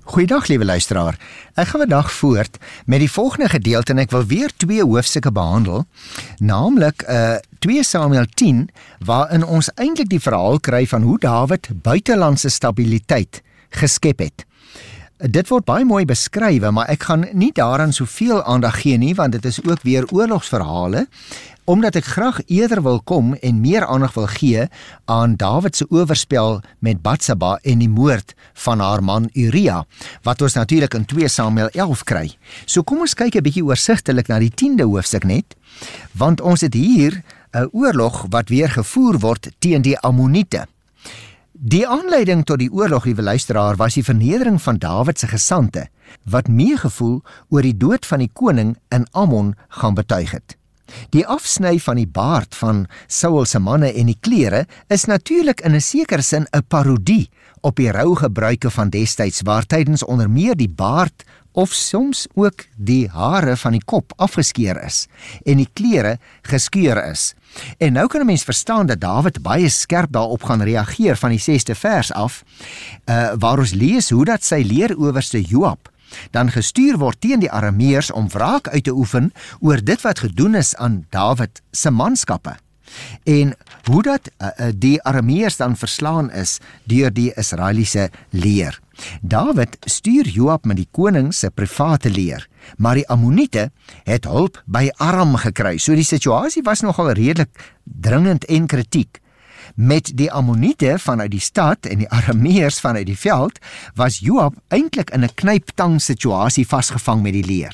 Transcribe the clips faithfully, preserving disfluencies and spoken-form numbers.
Goeiedag, liewe luisteraar. Ek gaan vandag voort met die volgende gedeelte en ek wil weer twee hoofstukke behandel, naamlik uh, twee Samuel tien, waarin ons eintlik die verhaal kry van hoe Dawid buitelandse stabiliteit geskep het. Dit word baie mooi beskrywe, maar ek gaan nie daaraan soveel aandag gee nie, want dit is ook weer oorlogsverhale, omdat ek graag eerder wil kom en meer aandag wil gee aan Dawid se oorspel met Batseba en die moord van haar man Uria, wat ons natuurlik in twee Samuel elf kry. So kom ons kyk 'n bietjie oorsigtelik na die tiende hoofstuk net, want ons het hier 'n oorlog wat weer gevoer word teen die Ammoniete. Die aanleiding tot die oorlog, liewe luisteraar, was die vernedering van Dawid se gesante, wat meegevoel oor die dood van die koning in Ammon gaan betuig het. Die afsny van die baard van Saul se manne en die klere is natuurlik in 'n sekere sin 'n parodie op die rougebruike van destyds, waar tydens onder meer die baard of soms ook die hare van die kop afgeskeer is en die klere geskeur is. En nou kan 'n mens verstaan dat Dawid baie skerp daarop gaan reageer van die sesde vers af, uh, waar ons lees hoe dat sy leerowerste Joab dan gestuur word teen die Arameërs om wraak uit te oefen oor dit wat gedoen is aan Dawid se manskappe. En hoe dat uh, die Arameërs dan verslaan is deur die Israeliese leer. Dawid stuur Joab met die koning se private leer, maar die Ammoniete het hulp by Aram gekry. So die situasie was nogal redelik dringend en kritiek. Met die Ammoniete vanuit die stad en die Arameërs vanuit die veld, was Joab eintlik in 'n knyptang situasie vasgevang met die leer.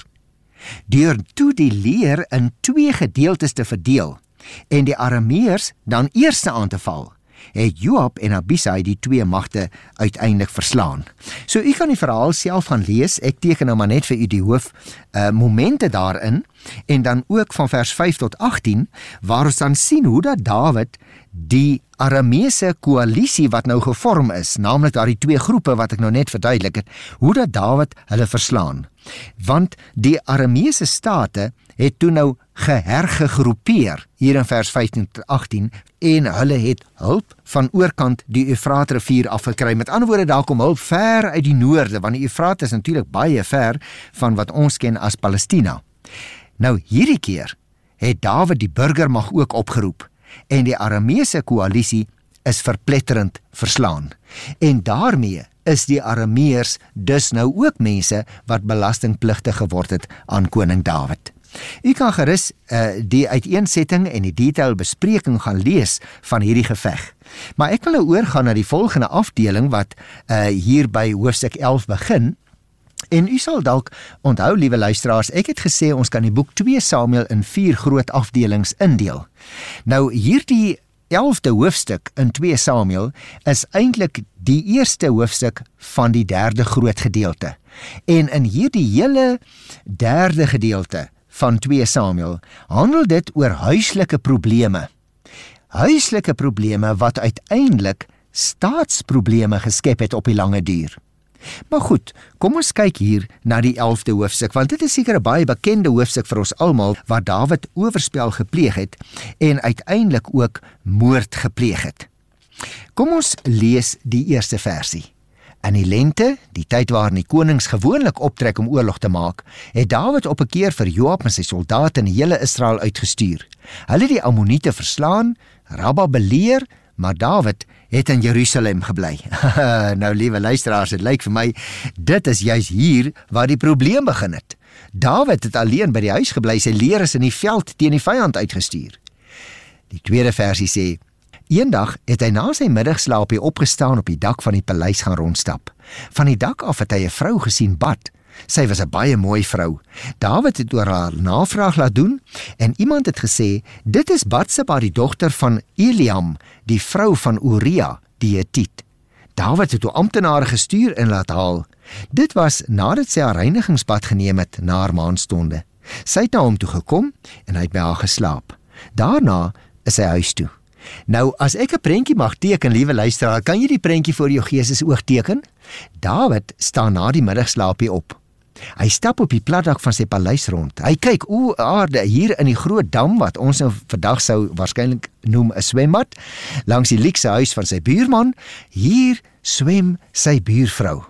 Deur toe die leer in twee gedeeltes te verdeel en die Arameërs dan eerste aan te val, het Joab en Abisai die twee magte uiteindelik verslaan. So u kan die verhaal self gaan lees, ek teken nou maar net vir u die hoof uh, momente daarin, en dan ook van vers vyf tot agttien, waar ons dan sien hoe dat Dawid die Arameese koalisie wat nou gevorm is, naamlik daardie twee groepe wat ek nou net verduidelik het, hoe dat Dawid hulle verslaan. Want die Arameese state het toe nou gehergegroepeer, hier in vers vyftien tot agttien, en hulle het hulp van oorkant die Eufraatrivier afgekry. Met ander woorde, daar kom hulp ver uit die noorde, want die Eufraat is natuurlik baie ver van wat ons ken as Palestina. Nou hierdie keer het Dawid die burgermag ook opgeroep, en die Arameese koalisie is verpletterend verslaan. En daarmee is die Arameërs dus nou ook mense wat belastingpligtig geword het aan koning Dawid. U kan gerus uh, die uiteensetting en die detail bespreking gaan lees van hierdie geveg. Maar ek wil nou oorgaan na die volgende afdeling wat uh, hier by hoofstuk elf begin. En u sal dalk onthou, liewe luisteraars, ek het gesê ons kan die boek twee Samuel in vier groot afdelings indeel. Nou hierdie elfde hoofstuk in twee Samuel is eintlik die eerste hoofstuk van die derde groot gedeelte. En in hierdie hele derde gedeelte van twee Samuel handel dit oor huislike probleme. Huislike probleme wat uiteindelik staatsprobleme geskep het op die lange duur. Maar goed, kom ons kyk hier na die elfde hoofstuk, want dit is seker 'n baie bekende hoofstuk vir ons almal, waar Dawid oorspel gepleeg het en uiteindelik ook moord gepleeg het. Kom ons lees die eerste versie. In die lente, die tyd waarin die konings gewoonlik optrek om oorlog te maak, het Dawid op 'n keer vir Joab en sy soldate in die hele Israel uitgestuur. Hulle het die Ammoniete verslaan, Rabba beleer, maar Dawid het in Jerusalem gebly. Nou, liewe luisteraars, dit lyk vir my, dit is juis hier waar die probleem begin het. Dawid het alleen by die huis gebly, sy leer is in die veld teen die vyand uitgestuur. Die tweede versie sê, eendag het hy na sy middagslaapie opgestaan op die dak van die paleis gaan rondstap. Van die dak af het hy 'n vrou gesien bad. Sy was 'n baie mooi vrou. Dawid het oor haar navraag laat doen en iemand het gesê, dit is Batseba, die dogter van Eliam, die vrou van Uria, die Hetiet. Dawid het toe amptenare gestuur en laat haal. Dit was nadat sy haar reinigingsbad geneem het na haar maanstonde. Sy het na hom toe gekom en hy het by haar geslaap. Daarna is hy huis toe. Nou, as ek 'n prentjie mag teken, liewe luisteraar, kan jy die prentjie voor jou geestesoog teken? Dawid staan na die middagslaapie op. Hy stap op die platdak van sy paleis rond. Hy kyk, o aarde, hier in die groot dam, wat ons nou vandag sou waarskynlik noem 'n swembad, langs die luukse huis van sy buurman, hier swem sy buurvrou.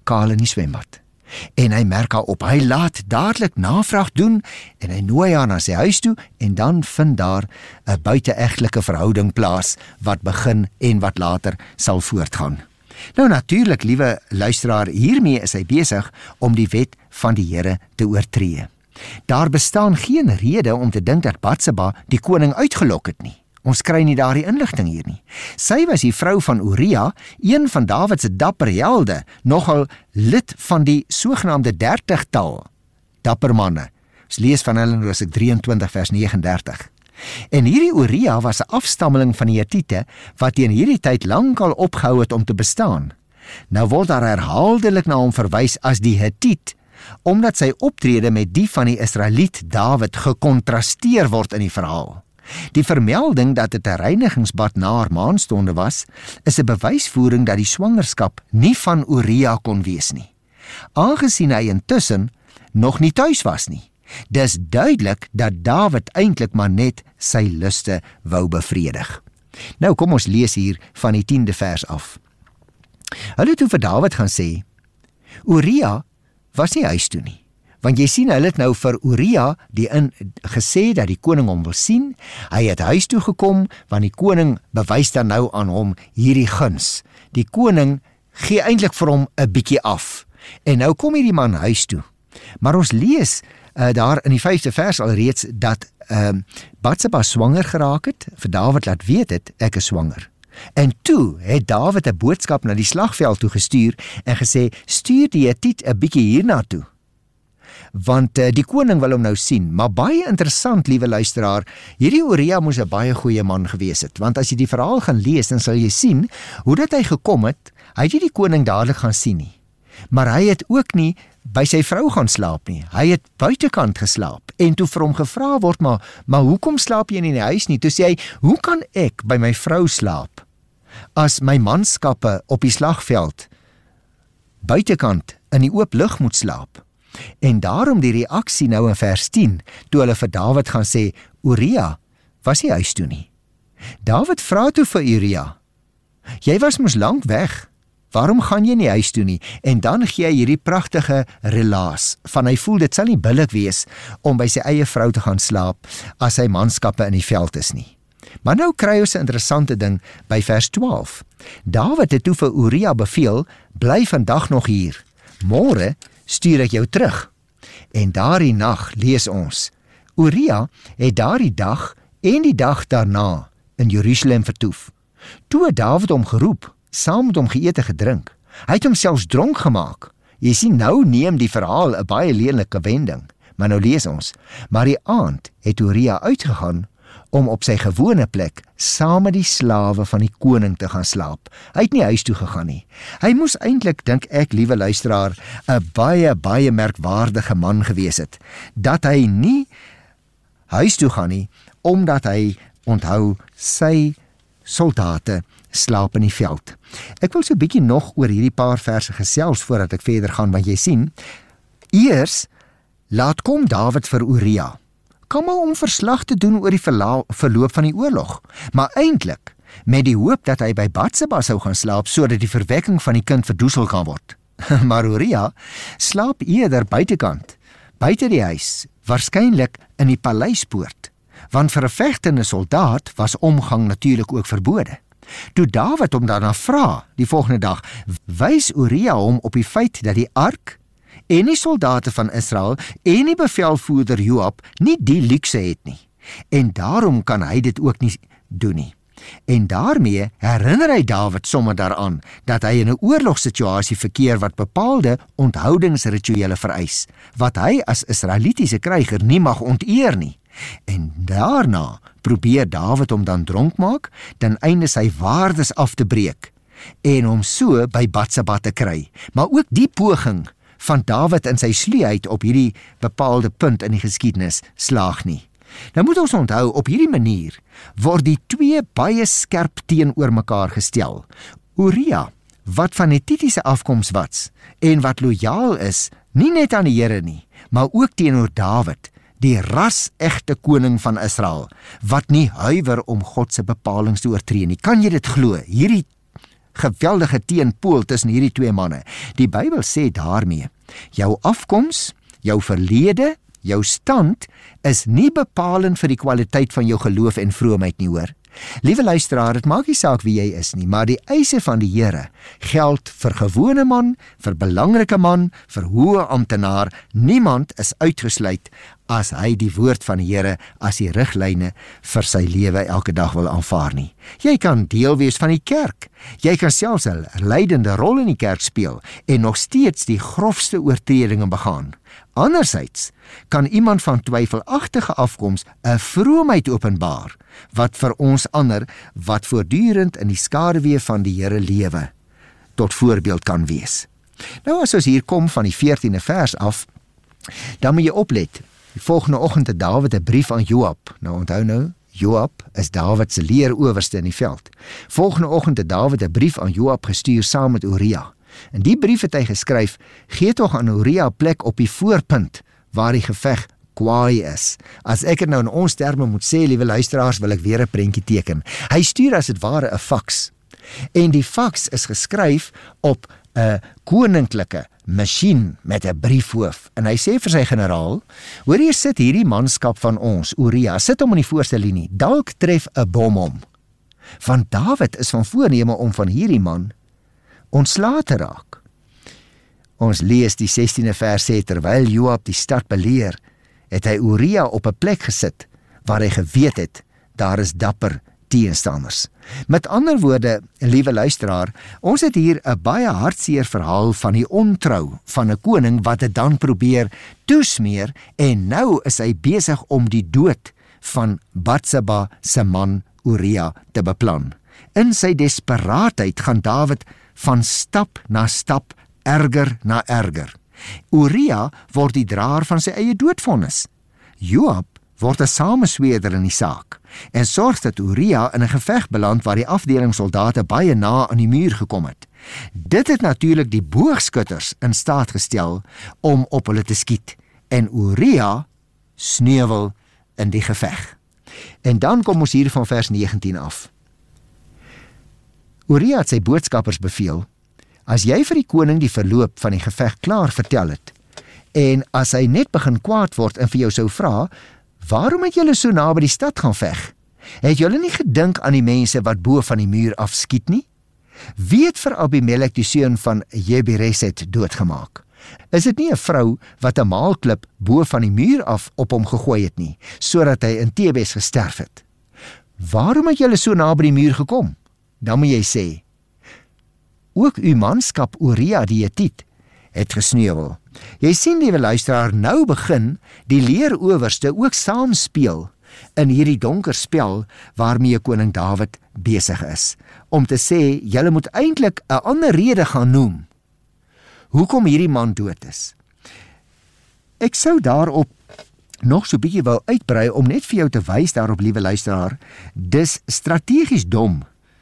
kaal in die swembad. En hy merk haar op, hy laat dadelik navraag doen en hy nooi haar na sy huis toe en dan vind daar 'n buiteegtelike verhouding plaas wat begin en wat later sal voortgaan. Nou natuurlik, liewe luisteraar, hiermee is hy besig om die wet van die Here te oortree. Daar bestaan geen rede om te dink dat Batseba die koning uitgelok het nie. Ons kry nie daardie inligting hier nie. Sy was die vrou van Uria, een van Dawid se dapper helde, nogal lid van die sogenaamde dertigtal dapper manne. Ons lees van hulle in Hosea drieëntwintig vers nege en dertig. En hierdie Uria was 'n afstammeling van die Hetiete wat teen hierdie tyd lankal opgehou het om te bestaan. Nou word daar herhaaldelik na hom verwys as die Hetiet, omdat sy optrede met die van die Israeliet Dawid gekontrasteer word in die verhaal. Die vermelding dat dit 'n reinigingsbad na haar maanstonde was, is 'n bewysvoering dat die swangerskap nie van Uria kon wees nie, aangesien hy intussen nog nie tuis was nie. Dis duidelik dat Dawid eintlik maar net sy luste wou bevredig. Nou kom ons lees hier van die tiende vers af. Hulle het toe vir Dawid gaan sê, Uria was nie huis toe nie. Want jy sien, hulle het nou vir Uria die in gesê dat die koning hom wil sien. Hy het huis toe gekom, want die koning bewys dan nou aan hom hierdie guns. Die koning gee eintlik vir hom 'n bietjie af. En nou kom hierdie man huis toe. Maar ons lees uh, daar in die vyfde vers alreeds dat uh, Batseba swanger geraak het, vir Dawid laat weet het, ek is swanger. En toe het Dawid 'n boodskap na die slagveld toe gestuur en gesê, stuur die Hetiet 'n bietjie hierna toe. Want uh, die koning wil hom nou sien. Maar baie interessant, liewe luisteraar, hierdie Uria moes 'n baie goeie man gewees het, want as jy die verhaal gaan lees, dan sal jy sien hoe dit hy gekom het. Hy het nie die koning dadelik gaan sien nie, maar hy het ook nie by sy vrou gaan slaap nie. Hy het buitekant geslaap en toe vir hom gevra word, maar, maar hoekom slaap jy nie in die huis nie? Toe sê hy, hoe kan ek by my vrou slaap as my manskappe op die slagveld buitekant in die oop lug moet slaap? En daarom die reaksie nou in vers tien, toe hulle vir Dawid gaan sê, Uria was nie huis toe nie. Dawid vra toe vir Uria, jy was mos lank weg, waarom gaan jy nie huis toe nie? En dan gee hy hierdie pragtige relaas, van hy voel dit sal nie billik wees om by sy eie vrou te gaan slaap, as sy manskappe in die veld is nie. Maar nou kry ons 'n interessante ding by vers twaalf. Dawid het toe vir Uria beveel, bly vandag nog hier, môre stuur ek jou terug. En daardie nag lees ons, Uria het daardie dag en die dag daarna in Jerusalem vertoef. Toe het Dawid hom geroep, saam met hom geëet en gedrink. Hy het hom selfs dronk gemaak. Jy sien, nou neem die verhaal 'n baie lelike wending. Maar nou lees ons, maar die aand het Uria uitgegaan om op sy gewone plek saam met die slawe van die koning te gaan slaap. Hy het nie huis toe gegaan nie. Hy moes eintlik, dink ek, liewe luisteraar, 'n baie, baie merkwaardige man gewees het, dat hy nie huis toe gaan nie, omdat hy, onthou, sy soldate slaap in die veld. Ek wil so 'n bietjie nog oor hierdie paar verse gesels voordat ek verder gaan, want jy sien, eers laat kom Dawid vir Uria, kom maar om verslag te doen oor die verloop van die oorlog, maar eintlik met die hoop dat hy by Batseba sou gaan slaap, sodat die verwekking van die kind verdoesel kan word. Maar Uria slaap eerder buitekant, buite die huis, waarskynlik in die paleispoort, want vir 'n vegtende soldaat was omgang natuurlik ook verbode. Toe Dawid hom daarna vra, die volgende dag, wys Uria hom op die feit dat die ark en die soldate van Israel en die bevelvoerder Joab nie die luukse het nie. En daarom kan hy dit ook nie doen nie. En daarmee herinner hy Dawid sommer daaraan dat hy in 'n oorlogssituasie verkeer wat bepaalde onthoudingsrituele vereis, wat hy as Israelitiese kryger nie mag onteer nie. En daarna probeer Dawid hom dan dronk maak, ten einde sy waardes af te breek en hom so by Batseba te kry. Maar ook die poging van Dawid in sy sluwheid op hierdie bepaalde punt in die geskiedenis slaag nie. Nou moet ons onthou, op hierdie manier word die twee baie skerp teenoor mekaar gestel. Uria, wat van Hetitiese afkoms was en wat lojaal is, nie net aan die Here nie, maar ook teenoor Dawid, die ras-egte koning van Israel, wat nie huiwer om God se bepalings te oortree nie. Kan jy dit glo? Hierdie geweldige teenpool tussen hierdie twee manne. Die Bybel sê daarmee, jou afkoms, jou verlede, jou stand is nie bepalend vir die kwaliteit van jou geloof en vroomheid nie, hoor. Liewe luisteraar, dit maak nie saak wie jy is nie, maar die eise van die Here geld vir gewone man, vir belangrike man, vir hoë amptenaar. Niemand is uitgesluit as hy die woord van die Here as die riglyne vir sy lewe elke dag wil aanvaar nie. Jy kan deel wees van die kerk. Jy kan selfs 'n leidende rol in die kerk speel en nog steeds die grofste oortredinge begaan. Anderzijds kan iemand van twyfelagtige afkoms 'n vroomheid openbaar wat vir ons ander wat voortdurend in die skaduwee van die Here lewe tot voorbeeld kan wees. Nou as ons hier kom van die veertiende vers af, dan moet jy oplet. Die volgende oggend het Dawid 'n brief aan Joab. Nou onthou nou, Joab is Dawid se leerowerste in die veld. Volgende oggend het Dawid 'n brief aan Joab gestuur saam met Uria. In die brief het hy geskryf, gee tog aan Uria 'n plek op die voorpunt waar die geveg kwaai is. As ek het nou in ons terme moet sê, liewe luisteraars, wil ek weer 'n prentjie teken. Hy stuur as dit ware 'n faks. En die faks is geskryf op 'n koninklike masjien met 'n briefhoof. En hy sê vir sy generaal, hoor hier sit hierdie manskap van ons, Uria, sit hom in die voorste linie, dalk tref 'n bom hom. Want Dawid is van voorneme om van hierdie man ontslae te raak. Ons lees die sestiende vers sê, terwyl Joab die stad beleer, het hy Uria op 'n plek gesit, waar hy geweet het, daar is dapper teenstanders. Met ander woorde, liewe luisteraar, ons het hier 'n baie hartseer verhaal van die ontrou van 'n koning wat dit dan probeer toesmeer, en nou is hy besig om die dood van Batseba se man Uria te beplan. In sy desperaatheid gaan Dawid van stap na stap, erger na erger. Uria word die draer van sy eie doodvonnis. Joab word 'n samesweerder in die saak en sorg dat Uria in 'n geveg beland waar die afdeling soldate baie na aan die muur gekom het. Dit het natuurlik die boogskutters in staat gestel om op hulle te skiet en Uria sneuwel in die geveg. En dan kom ons hier van vers negentien af. Uria het sy boodskappers beveel, as jy vir die koning die verloop van die geveg klaar vertel het, en as hy net begin kwaad word en vir jou sou vra, waarom het julle so naby die stad gaan veg? Het julle nie gedink aan die mense wat bo van die muur afskiet nie? Wie het vir Abimelek die seun van Jebereset doodgemaak? Is dit nie 'n vrou wat 'n maalklip bo van die muur af op hom gegooi het nie, sodat hy in Tebes gesterf het? Waarom het julle so naby die muur gekom? Dan moet jy sê, ook uw manskap Uria die Hetiet het gesneuwel. Jy sien, liewe luisteraar, nou begin die leerowerste ook saam speel in hierdie donker spel waarmee koning Dawid besig is, om te sê, julle moet eintlik 'n ander rede gaan noem hoekom hierdie man dood is. Ek sou daarop nog so bietjie wou uitbrei om net vir jou te wys daarop, liewe luisteraar, dis strategies dom,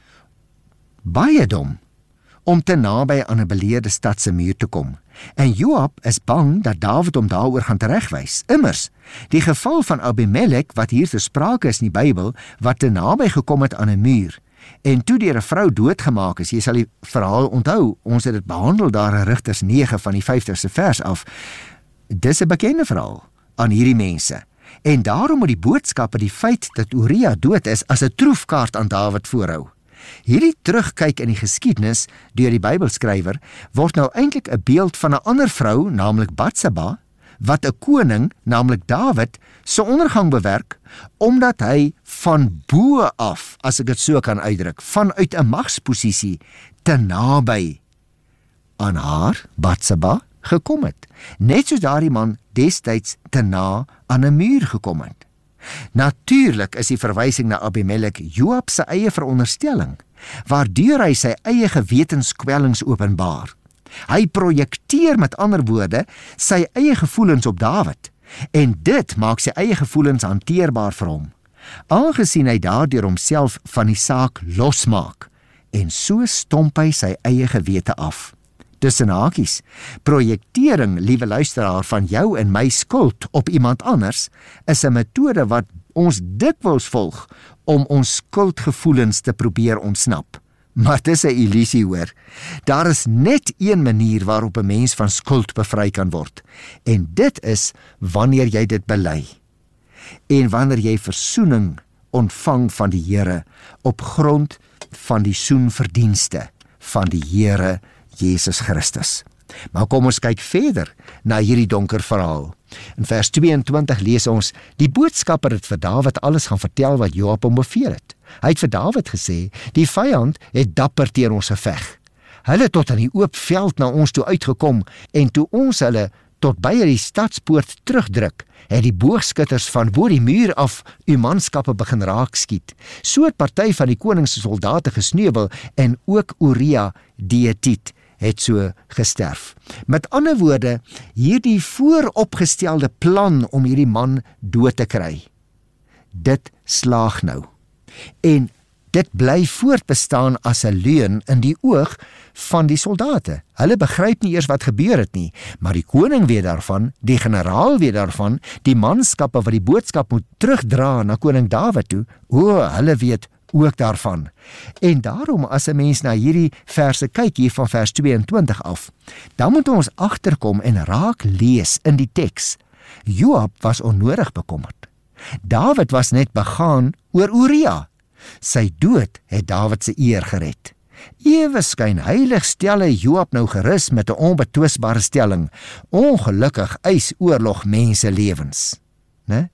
baie dom, om te naby aan 'n beleerde stad se muur te kom. En Joab is bang dat Dawid hom daaroor gaan teregwys. Immers, die geval van Abimelek wat hier te sprake is in die Bybel, wat te naby gekom het aan 'n muur en toe deur 'n vrou doodgemaak is. Jy sal die verhaal onthou, ons het dit behandel daar in Rigters nege van die vyftigste vers af. Dis 'n bekende verhaal aan hierdie mense. En daarom moet die boodskappe die feit dat Uria dood is as 'n troefkaart aan Dawid voorhou. Hierdie terugkyk in die geskiedenis deur die Bybelskrywer word nou eintlik 'n beeld van 'n ander vrou, naamlik Batseba, wat 'n koning, naamlik Dawid, se ondergang bewerk, omdat hy van bo af, as ek dit so kan uitdruk, vanuit 'n magsposisie te naby aan haar, Batseba, gekom het. Net soos daardie man destyds te na aan 'n muur gekom het. Natuurlik is die verwysing na Abimelek Joab se eie veronderstelling, waardeur hy sy eie gewetenskwellings openbaar. Hy projekteer met ander woorde sy eie gevoelens op Dawid, en dit maak sy eie gevoelens hanteerbaar vir hom, aangesien hy daardeur homself van die saak losmaak, en so stomp hy sy eie gewete af. Tussen hakies, projektering, liewe luisteraar, van jou en my skuld op iemand anders, is 'n metode wat ons dikwels volg om ons skuldgevoelens te probeer ontsnap. Maar dis 'n illusie hoor. Daar is net een manier waarop 'n mens van skuld bevry kan word. En dit is wanneer jy dit bely. En wanneer jy versoening ontvang van die Here op grond van die soenverdienste van die Here Jesus Christus. Maar kom ons kyk verder na hierdie donker verhaal. In vers tweeëntwintig lees ons, die boodskapper het vir Dawid alles gaan vertel wat Joab hom beveel het. Hy het vir Dawid gesê, die vyand het dapper teen ons geveg. Hulle het tot in die oop veld na ons toe uitgekom, en toe ons hulle tot by die stadspoort terugdruk, het die boogskutters van bo die muur af u manskappe begin raak skiet. So het party van die koning se soldate gesneuwel, en ook Uria die Hetiet het so gesterf. Met ander woorde, hierdie vooropgestelde plan om hierdie man dood te kry, dit slaag nou. En dit bly voortbestaan as 'n leuen in die oog van die soldate. Hulle begryp nie eers wat gebeur het nie, maar die koning weet daarvan, die generaal weet daarvan, die manskappe wat die boodskap moet terugdra na koning Dawid toe, o, hulle weet ook daarvan. En daarom as 'n mens na hierdie verse kyk hier van vers tweeëntwintig af, dan moet ons agterkom en raak lees in die teks. Joab was onnodig bekommerd. Dawid was net begaan oor Uria. Sy dood het Dawid se eer gered. Ewe skynheilig stel hy Joab nou gerus met 'n onbetwisbare stelling. Ongelukkig eis oorlog mense lewens. Né?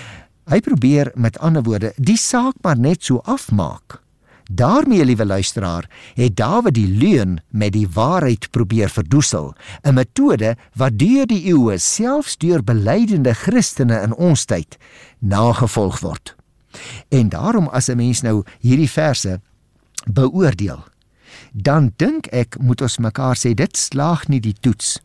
Hy probeer met ander woorde die saak maar net so afmaak. Daarmee, liewe luisteraar, het Dawid die leuen met die waarheid probeer verdoesel, 'n metode wat deur die eeue, selfs deur belydende Christene in ons tyd, nagevolg word. En daarom as 'n mens nou hierdie verse beoordeel, dan dink ek moet ons mekaar sê, dit slaag nie die toets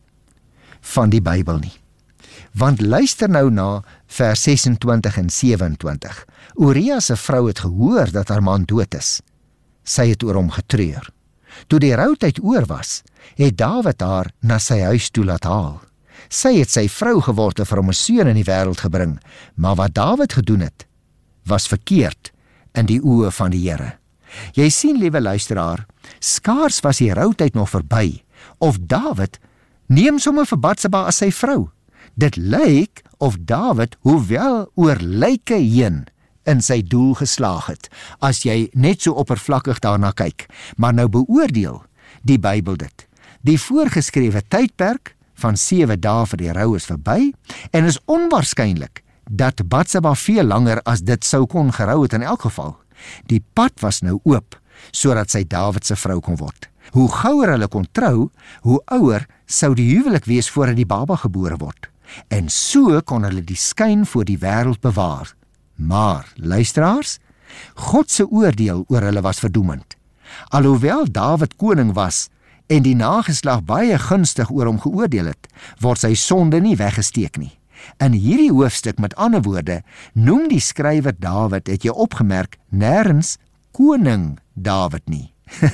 van die Bybel nie. Want luister nou na vers sesentwintig en sewenentwintig. Uria se vrou het gehoor dat haar man dood is. Sy het oor hom getreur. Toe die routyd oor was, het Dawid haar na sy huis toe laat haal. Sy het sy vrou geword en vir hom 'n seun in die wêreld gebring, maar wat Dawid gedoen het, was verkeerd in die oë van die Here. Jy sien, liewe luisteraar, skaars was die routyd nog verby, of Dawid neem sommer vir Batseba as sy vrou. Dit lyk of Dawid, hoewel oor lyke heen, in sy doel geslaag het, as jy net so oppervlakkig daarna kyk. Maar nou beoordeel die Bybel dit. Die voorgeskrewe tydperk van sewe dae vir die rou is verby, en is onwaarskynlik dat Batseba veel langer as dit sou kon gerou het in elk geval. Die pad was nou oop, sodat sy Dawid se vrou kon word. Hoe gouer hulle kon trou, hoe ouer sou die huwelik wees voordat die baba gebore word. En so kon hulle die skyn voor die wêreld bewaar. Maar, luisteraars, God se oordeel oor hulle was verdoemend. Alhoewel Dawid koning was en die nageslag baie gunstig oor hom geoordeel het, word sy sonde nie weggesteek nie. In hierdie hoofstuk, met ander woorde, noem die skrywer Dawid, het jy opgemerk, nêrens koning Dawid nie.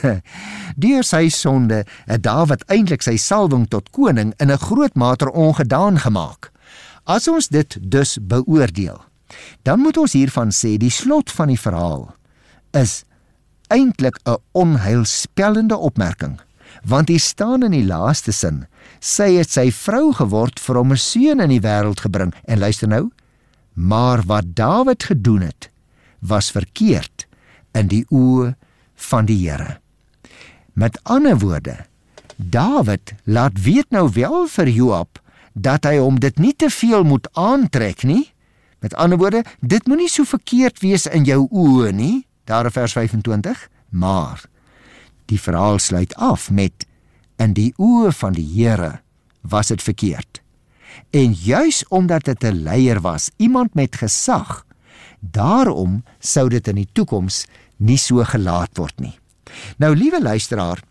Deur sy sonde het Dawid eintlik sy salwing tot koning in 'n groot mate ongedaan gemaak. As ons dit dus beoordeel, dan moet ons hiervan sê, die slot van die verhaal is eintlik 'n onheilspellende opmerking, want hier staan in die laaste sin, sy het sy vrou geword vir hom 'n seun in die wêreld gebring, en luister nou, maar wat Dawid gedoen het, was verkeerd in die oë van die Here. Met ander woorde, Dawid laat weet nou wel vir Joab, dat hy hom dit nie te veel moet aantrek nie. Met ander woorde, dit moet nie so verkeerd wees in jou oë nie, daar in vers vyfentwintig, maar die verhaal sluit af met, in die oë van die Here was dit verkeerd. En juis omdat dit 'n leier was, iemand met gesag, daarom sou dit in die toekoms nie so gelaat word nie. Nou, liewe luisteraar,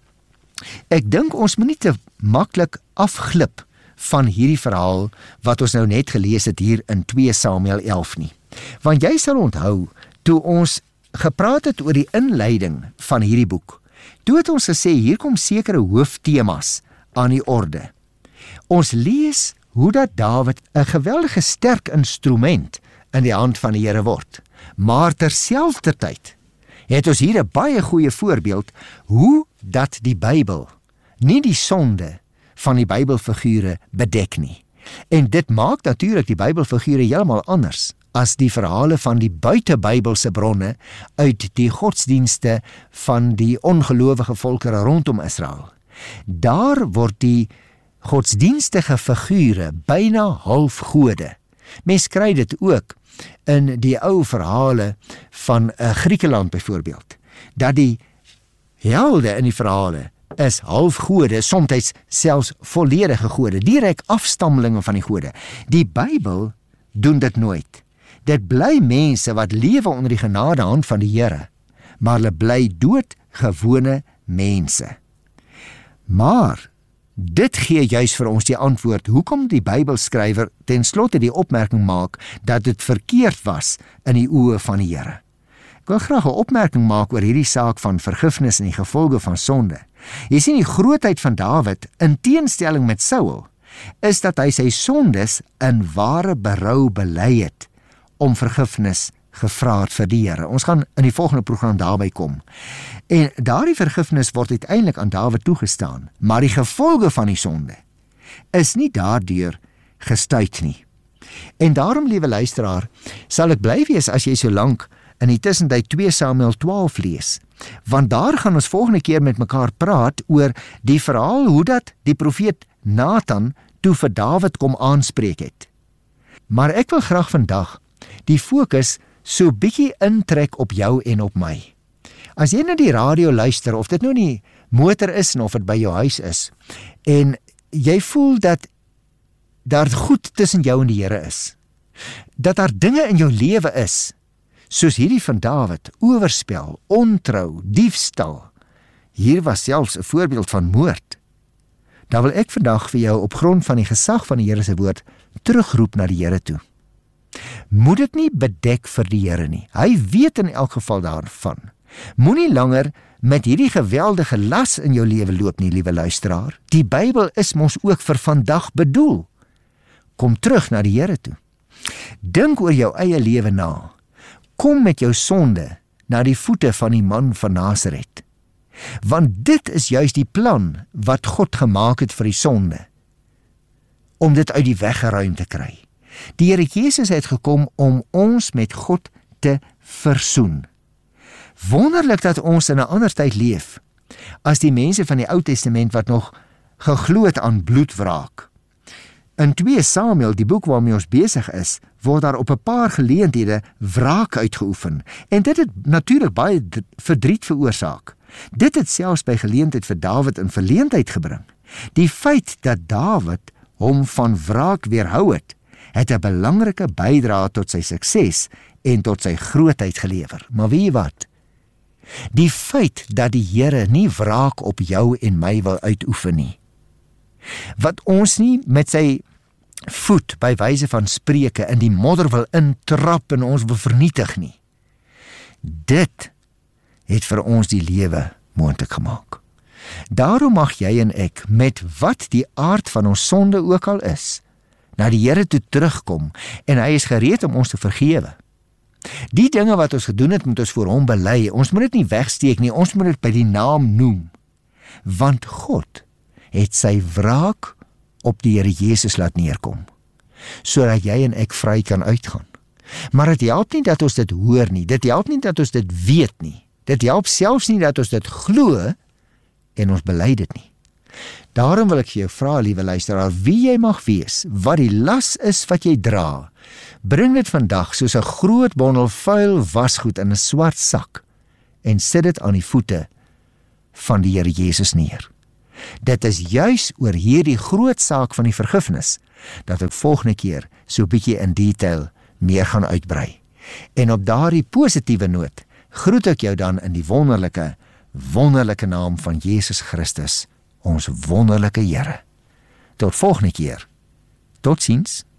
ek dink ons moet nie te maklik afglip van hierdie verhaal wat ons nou net gelees het hier in twee Samuel elf nie. Want jy sal onthou, toe ons gepraat het oor die inleiding van hierdie boek, toe het ons gesê, hier kom sekere hooftemas aan die orde. Ons lees hoe dat Dawid 'n geweldige sterk instrument in die hand van die Here word, maar terselfdertyd het ons hier 'n baie goeie voorbeeld hoe dat die Bybel nie die sonde van die Bybelfigure bedek nie. En dit maak natuurlik die Bybelfigure heeltemal anders as die verhale van die buitebybelse bronne uit die godsdienste van die ongelowige volkere rondom Israel. Daar word die godsdienstige figure byna half gode. Mens kry dit ook in die ou verhale van uh, Griekeland byvoorbeeld, dat die helde in die verhale is half gode, soms selfs volledige gode, direk afstammelinge van die gode. Die Bybel doen dit nooit. Dit bly mense wat lewe onder die genadehand van die Here, maar hulle bly doodgewone mense. Maar dit gee juis vir ons die antwoord hoekom die Bybelskrywer ten slotte die opmerking maak dat dit verkeerd was in die oë van die Here. Ek wil graag 'n opmerking maak oor hierdie saak van vergifnis en die gevolge van sonde. Jy sien die grootheid van Dawid in teenstelling met Saul is dat hy sy sondes in ware berou bely het om vergifnis gevra het vir die Here. Ons gaan in die volgende program daarby kom. En daardie vergifnis word uiteindelik aan Dawid toegestaan, maar die gevolge van die sonde is nie daardeur gestuit nie. En daarom, liewe luisteraar, sal ek bly wees as jy so lank in die tussentyd twee Samuel twaalf lees, want daar gaan ons volgende keer met mekaar praat oor die verhaal hoe dat die profeet Nathan toe vir Dawid kom aanspreek het. Maar ek wil graag vandag die fokus so bietjie intrek op jou en op my. As jy na die radio luister, of dit nou nie motor is en of dit by jou huis is, en jy voel dat daar goed tussen jou en die Here is, dat daar dinge in jou lewe is, soos hierdie van Dawid, oorspel, ontrou, diefstal, hier was selfs 'n voorbeeld van moord, dan wil ek vandag vir jou op grond van die gesag van die Here se woord terugroep na die Here toe. Moet dit nie bedek vir die Here nie. Hy weet in elk geval daarvan. Moenie langer met hierdie geweldige las in jou lewe loop nie, liewe luisteraar. Die Bybel is mos ook vir vandag bedoel. Kom terug na die Here toe. Dink oor jou eie lewe na. Kom met jou sonde na die voete van die man van Nasaret. Want dit is juis die plan wat God gemaak het vir die sonde, om dit uit die weg geruim te kry. Die Here Jesus het gekom om ons met God te versoen. Wonderlik dat ons in 'n ander tyd leef, as die mense van die Ou Testament wat nog geglo het aan bloedwraak. In twee Samuel, die boek waarmee ons besig is, word daar op 'n paar geleenthede wraak uitgeoefen, en dit het natuurlik baie verdriet veroorsaak. Dit het selfs by geleentheid vir Dawid in verleentheid gebring. Die feit dat Dawid hom van wraak weerhou het, het 'n belangrike bydrae tot sy sukses en tot sy grootheid gelewer. Maar weet jy wat? Die feit dat die Here nie wraak op jou en my wil uitoefen nie, wat ons nie met sy voet by wyse van Spreuke in die modder wil intrap en ons wil vernietig nie, dit het vir ons die lewe moontlik gemaak. Daarom mag jy en ek, met wat die aard van ons sonde ook al is, na die Here toe terugkom, en hy is gereed om ons te vergewe. Die dinge wat ons gedoen het, moet ons voor hom bely. Ons moet dit nie wegsteek nie, ons moet dit by die naam noem. Want God het sy wraak op die Here Jesus laat neerkom, sodat jy en ek vry kan uitgaan. Maar dit help nie dat ons dit hoor nie, dit help nie dat ons dit weet nie, dit help selfs nie dat ons dit glo en ons bely dit nie. Daarom wil ek vir jou vra, liewe luisteraar, wie jy mag wees, wat die las is wat jy dra, bring dit vandag soos 'n groot bondel vuil wasgoed in 'n swart sak en sit dit aan die voete van die Here Jesus neer. Dit is juis oor hierdie groot saak van die vergifnis dat ek volgende keer so bietjie in detail meer gaan uitbrei. En op daardie positiewe noot groet ek jou dan in die wonderlike, wonderlike naam van Jesus Christus, ons wonderlike Here. Tot volgende keer. Totsiens.